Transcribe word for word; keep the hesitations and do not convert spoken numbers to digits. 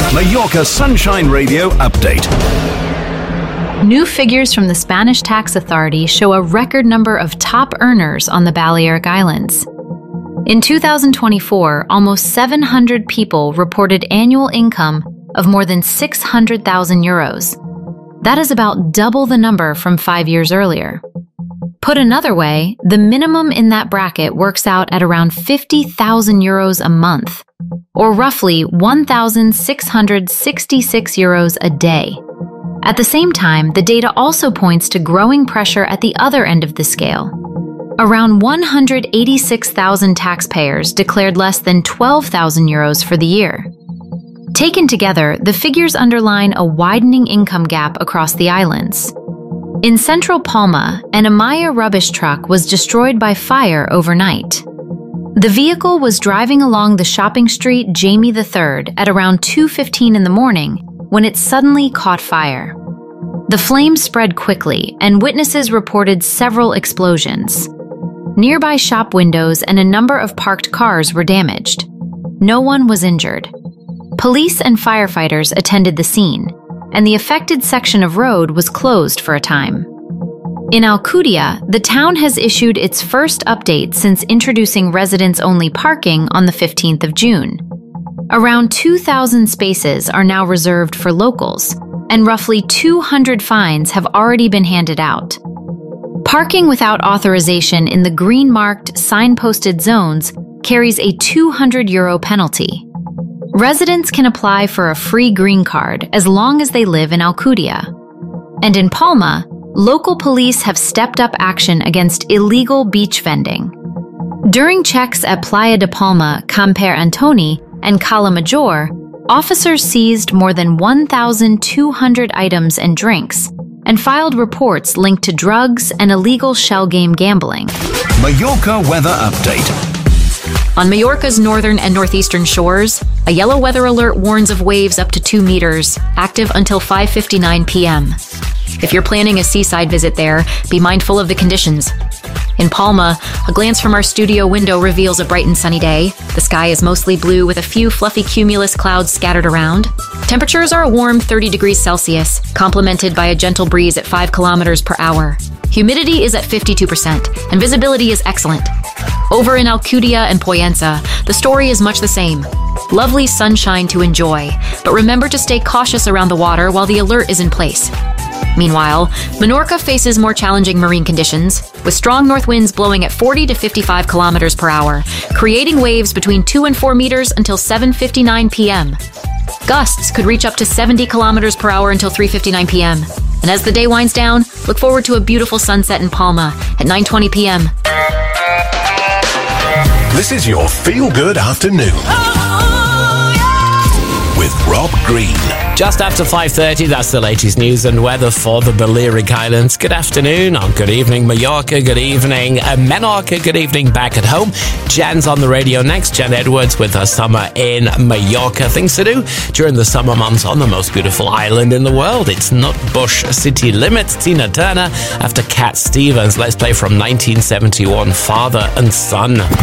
Mallorca Sunshine Radio update. New figures from the Spanish Tax Authority show a record number of top earners on the Balearic Islands. In two thousand twenty-four, almost seven hundred people reported annual income of more than six hundred thousand euros. That is about double the number from five years earlier. Put another way, the minimum in that bracket works out at around fifty thousand euros a month, or roughly one thousand six hundred sixty-six euros a day. At the same time, the data also points to growing pressure at the other end of the scale. Around one hundred eighty-six thousand taxpayers declared less than twelve thousand euros for the year. Taken together, the figures underline a widening income gap across the islands. In central Palma, an Amaya rubbish truck was destroyed by fire overnight. The vehicle was driving along the shopping street Jamie the third at around two fifteen in the morning when it suddenly caught fire. The flames spread quickly, and witnesses reported several explosions. Nearby shop windows and a number of parked cars were damaged. No one was injured. Police and firefighters attended the scene, and the affected section of road was closed for a time. In Alcudia, the town has issued its first update since introducing residents-only parking on the fifteenth of June. Around two thousand spaces are now reserved for locals, and roughly two hundred fines have already been handed out. Parking without authorization in the green-marked, sign-posted zones carries a two hundred euro penalty. Residents can apply for a free green card as long as they live in Alcudia. And in Palma, local police have stepped up action against illegal beach vending. During checks at Playa de Palma, Camper Antoni, and Cala Major, officers seized more than one thousand two hundred items and drinks and filed reports linked to drugs and illegal shell game gambling. Mallorca weather update. On Mallorca's northern and northeastern shores, a yellow weather alert warns of waves up to two meters, active until five fifty-nine p m If you're planning a seaside visit there, be mindful of the conditions. In Palma, a glance from our studio window reveals a bright and sunny day. The sky is mostly blue with a few fluffy cumulus clouds scattered around. Temperatures are a warm thirty degrees Celsius, complemented by a gentle breeze at five kilometers per hour. Humidity is at fifty-two percent, and visibility is excellent. Over in Alcudia and Poyensa, the story is much the same. Lovely sunshine to enjoy, but remember to stay cautious around the water while the alert is in place. Meanwhile, Menorca faces more challenging marine conditions, with strong north winds blowing at forty to fifty-five kilometers per hour, creating waves between two and four meters until seven fifty-nine p m Gusts could reach up to seventy kilometers per hour until three fifty-nine p m And as the day winds down, look forward to a beautiful sunset in Palma at nine twenty p m This is your feel-good afternoon. Oh, yeah. With Rob Green. Just after five thirty, that's the latest news and weather for the Balearic Islands. Good afternoon, or good evening, Mallorca. Good evening, uh, Menorca. Good evening back at home. Jen's on the radio next. Jen Edwards with her summer in Mallorca. Things to do during the summer months on the most beautiful island in the world. It's Nutbush City Limits. Tina Turner after Cat Stevens. Let's play from nineteen seventy-one, Father and Son.